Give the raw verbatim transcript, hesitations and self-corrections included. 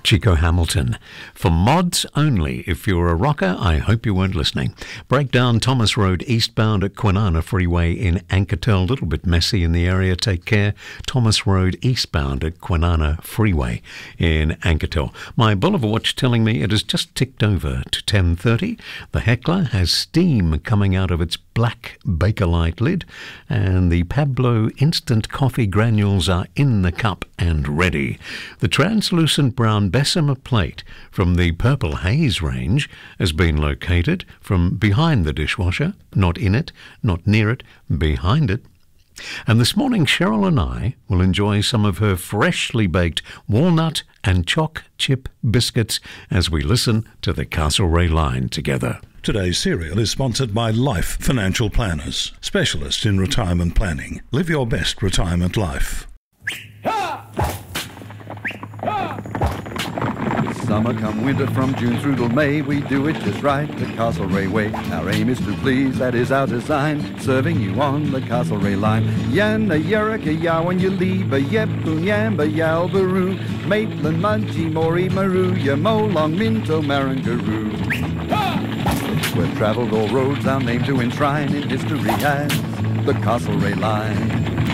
Chico Hamilton. For mods only. If you're a rocker, I hope you weren't listening. Breakdown Thomas Road eastbound at Kwinana Freeway in Anketel. A little bit messy in the area. Take care. Thomas Road eastbound at Kwinana Freeway in Anketel. My Boulevard watch telling me it has just ticked over to ten thirty. The Heckler has steam coming out of its black Bakelite lid, and the Pablo instant coffee granules are in the cup and ready. The translucent brown Bessemer plate from the Purple Haze range has been located from behind the dishwasher, not in it, not near it, behind it. And this morning Cheryl and I will enjoy some of her freshly baked walnut and choc chip biscuits as we listen to the Castlereagh Line together. Today's serial is sponsored by Life Financial Planners, specialists in retirement planning. Live your best retirement life. Summer come winter, from June through till May, we do it just right, the Castlereagh way. Our aim is to please, that is our design, serving you on the Castlereagh Line. Yana Yerika Yawan Yuliba Yepu Yamba Yalbaru, Maitland Mudgee Mori Maru, Yamo Long Minto Marangaroo. We've travelled all roads, our name to enshrine in history as the Castlereagh Line.